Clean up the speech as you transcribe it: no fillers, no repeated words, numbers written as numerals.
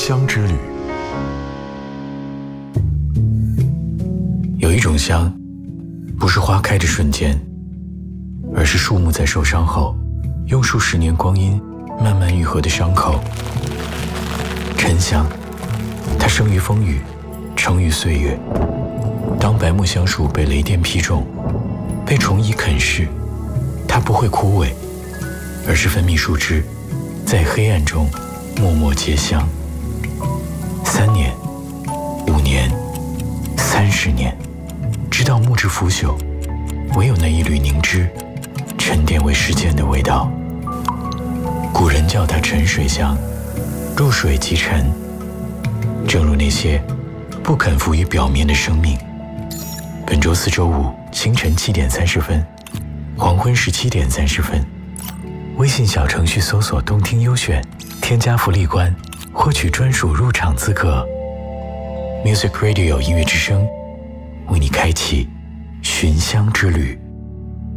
香之旅。 有一种香，不是花开的瞬间，而是树木在受伤后，用数十年光阴慢慢愈合的伤口。沉香，它生于风雨，成于岁月。当白木香树被雷电劈中，被虫蚁啃噬，它不会枯萎，而是分泌树枝，在黑暗中默默结香。3年、5年、30年，直到木质腐朽，唯有那一缕凝脂沉淀为时间的味道。古人叫它沉水香，入水即沉。正如那些不肯浮于表面的生命。本周4、周5清晨7点30分，黄昏17点30分。微信小程序搜索动听优选，添加福利关，获取专属入场资格。Music Radio 音乐之声，为你开启寻香之旅。